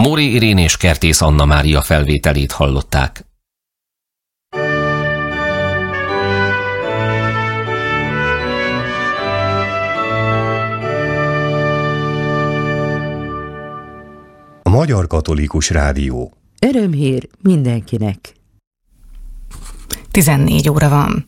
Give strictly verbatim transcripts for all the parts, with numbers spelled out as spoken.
Móri Irén és Kertész Anna Mária felvételét hallották. A Magyar Katolikus Rádió. Örömhír mindenkinek. tizennégy óra van.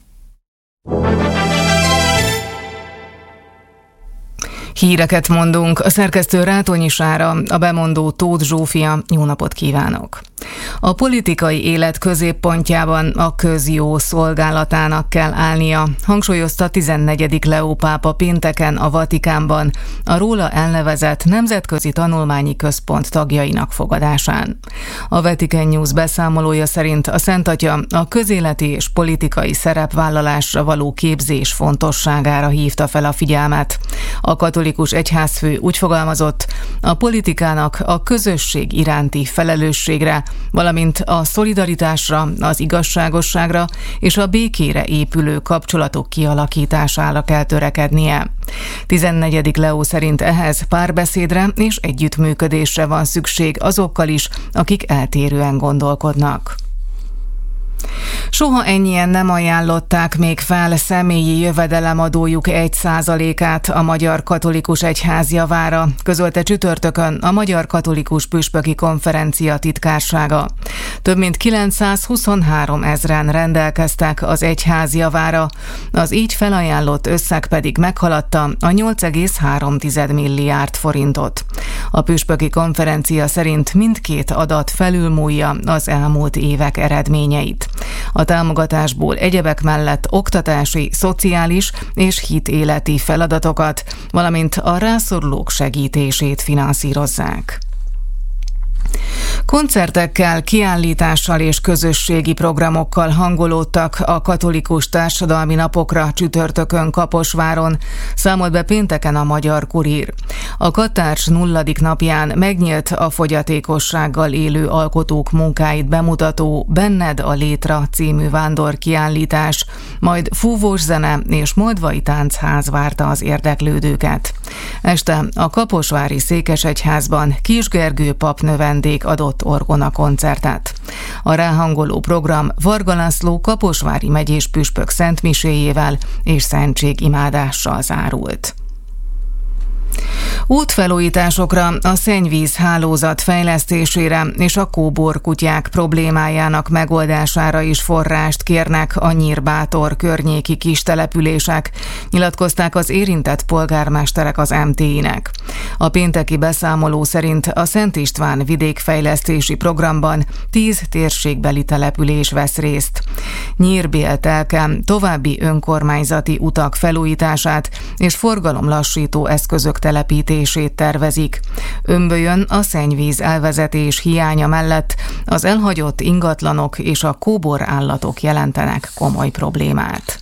Híreket mondunk, a szerkesztő Rátonyi Sára, a bemondó Tóth Zsófia. Jó napot kívánok! A politikai élet középpontjában a közjó szolgálatának kell állnia, hangsúlyozta tizennegyedik Leó pápa pénteken a Vatikánban a róla elnevezett Nemzetközi Tanulmányi Központ tagjainak fogadásán. A Vatican News beszámolója szerint a Szentatya a közéleti és politikai szerepvállalásra való képzés fontosságára hívta fel a figyelmet. A katolikus egyházfő úgy fogalmazott, a politikának a közösség iránti felelősségre, valamint a szolidaritásra, az igazságosságra és a békére épülő kapcsolatok kialakítására kell törekednie. tizennegyedik Leó szerint ehhez párbeszédre és együttműködésre van szükség azokkal is, akik eltérően gondolkodnak. Soha ennyien nem ajánlották még fel személyi jövedelemadójuk egy százalékát a Magyar Katolikus Egyház javára, közölte csütörtökön a Magyar Katolikus Püspöki Konferencia titkársága. Több mint kilencszázhuszonhárom ezren rendelkeztek az egyház javára, az így felajánlott összeg pedig meghaladta a nyolc egész három milliárd forintot. A Püspöki Konferencia szerint mindkét adat felülmúlja az elmúlt évek eredményeit. A támogatásból egyebek mellett oktatási, szociális és hitéleti feladatokat, valamint a rászorulók segítését finanszírozzák. Koncertekkel, kiállítással és közösségi programokkal hangolódtak a katolikus társadalmi napokra csütörtökön Kaposváron, számolt be pénteken a Magyar Kurír. A Kattárs nulladik napján megnyílt a fogyatékossággal élő alkotók munkáit bemutató Benned a Létra című vándorkiállítás, majd fúvós zene és moldvai táncház várta az érdeklődőket. Este a kaposvári székesegyházban Kis Gergő pap növendék adott orgona koncertet. A ráhangoló program Varga László kaposvári megyés püspök szentmiséjével és szentségimádással zárult. Útfelújításokra, a szennyvíz hálózat fejlesztésére és a kóborkutyák problémájának megoldására is forrást kérnek a Nyírbátor környéki kistelepülések, nyilatkozták az érintett polgármesterek az em té i-nek. A pénteki beszámoló szerint a Szent István vidékfejlesztési programban tíz térségbeli település vesz részt. Nyírbél-Telke további önkormányzati utak felújítását és forgalomlassító eszközök telepítését tervezik. Ömbölyön a szennyvíz elvezetés hiánya mellett az elhagyott ingatlanok és a kóbor állatok jelentenek komoly problémát.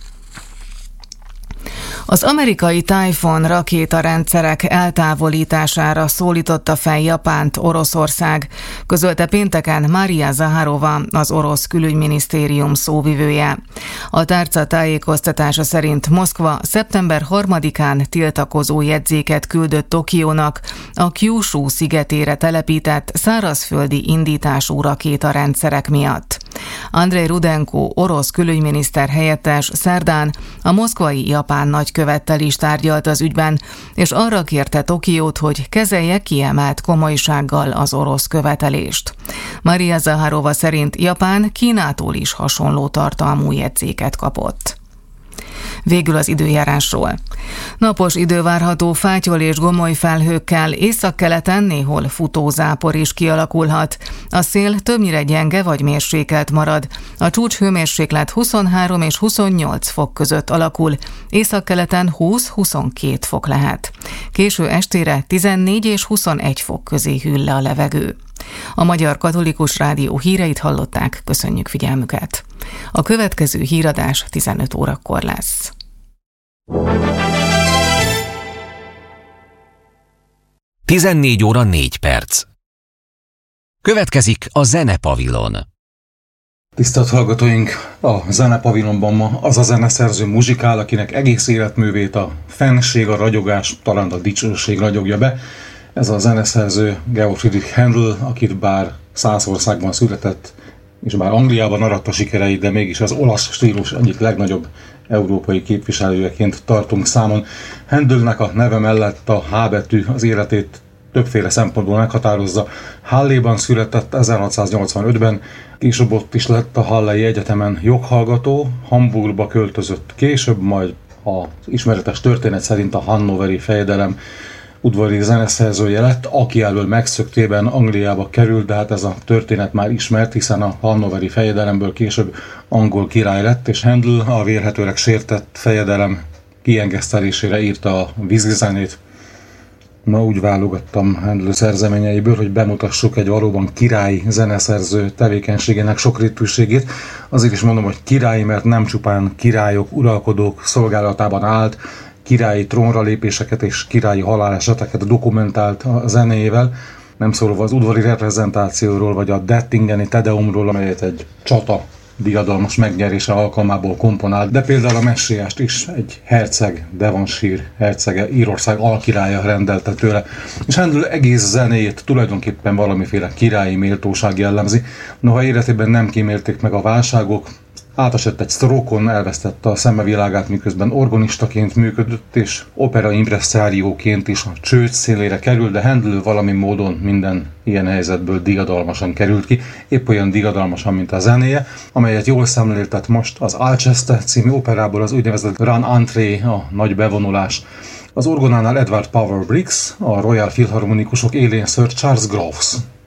Az amerikai Typhoon rakétarendszerek eltávolítására szólította fel Japánt Oroszország, közölte pénteken Maria Zaharova, az orosz külügyminisztérium szóvivője. A tárca tájékoztatása szerint Moszkva szeptember harmadikán tiltakozó jegyzéket küldött Tokiónak a Kyushu szigetére telepített szárazföldi indítású rakétarendszerek miatt. Andrei Rudenko orosz külügyminiszter helyettes szerdán a moszkvai japán nagykövettel is tárgyalt az ügyben, és arra kérte Tokiót, hogy kezelje kiemelt komolysággal az orosz követelést. Maria Zaharova szerint Japán Kínától is hasonló tartalmú jegyzéket kapott. Végül az időjárásról. Napos idő várható fátyol és gomoly felhőkkel, északkeleten néhol futózápor is kialakulhat. A szél többnyire gyenge vagy mérsékelt marad. A csúcshőmérséklet huszonhárom és huszonnyolc fok között alakul, északkeleten húsz-huszonkét fok lehet. Késő estére tizennégy és huszonegy fok közé hűl le a levegő. A Magyar Katolikus Rádió híreit hallották, köszönjük figyelmüket. A következő híradás tizenöt órakor lesz. tizennégy óra négy perc. Következik a Zenepavilon. Tisztelt hallgatóink! A Zenepavilonban ma az a zeneszerző muzsikál, akinek egész életművét a fennség, a ragyogás, talán a dicsőség ragyogja be. Ez a zeneszerző Georg Friedrich Händel, akit bár száz országban született, és bár Angliában aratta sikereit, de mégis az olasz stílus egyik legnagyobb európai képviselőjeként tartunk számon. Händelnek a neve mellett a H betű az életét többféle szempontból meghatározza. Halléban született ezerhatszáznyolcvanötben, később ott is lett a Hallei Egyetemen joghallgató, Hamburgba költözött később, majd az ismeretes történet szerint a hannoveri fejedelem udvari zeneszerzője lett, aki elől megszöktében Angliába került, de hát ez a történet már ismert, hiszen a hannoveri fejedelemből később angol király lett, és Händel a vélhetőleg sértett fejedelem kiengesztelésére írta a vízizenét. Ma úgy válogattam Händel szerzeményeiből, hogy bemutassuk egy valóban királyi zeneszerző tevékenységének sokrétűségét. Azért is mondom, hogy királyi, mert nem csupán királyok, uralkodók szolgálatában állt, királyi trónra lépéseket és királyi haláleseteket dokumentált a zenéjével, nem szólva az udvari reprezentációról vagy a Dettingeni Tedeumról, amelyet egy csata diadalmas megnyerése alkalmából komponált, de például a Messiást is egy herceg, Devonshire hercege, Írország alkirálya rendelte tőle, és Händel egész zenéjét tulajdonképpen valamiféle királyi méltóság jellemzi, noha életében nem kímélték meg a válságok, átesett egy sztrókon, elvesztette a szemevilágát, miközben organistaként működött, és opera impresszárióként is a csőd szélére került, de Händel valami módon minden ilyen helyzetből diadalmasan került ki, épp olyan diadalmasan, mint a zenéje, amelyet jól szemléltet most az Alceste című operából, az úgynevezett Grand Entrée, a nagy bevonulás. Az orgonánál Edward Power Briggs, a Royal Philharmonikusok élén Sir Charles Groves.